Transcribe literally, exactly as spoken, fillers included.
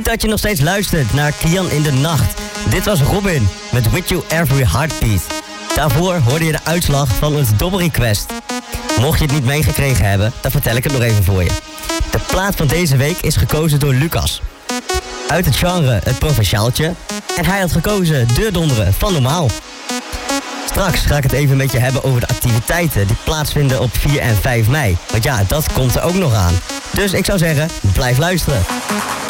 Goed dat je nog steeds luistert naar Kian in de Nacht. Dit was Robin met With You Every Heartbeat. Daarvoor hoorde je de uitslag van ons Dobberie-quest. Mocht je het niet meegekregen hebben, dan vertel ik het nog even voor je. De plaat van deze week is gekozen door Lucas. Uit het genre het provinciaaltje. En hij had gekozen Deurdonderen van Normaal. Straks ga ik het even met je hebben over de activiteiten die plaatsvinden op vier en vijf mei. Want ja, dat komt er ook nog aan. Dus ik zou zeggen, blijf luisteren.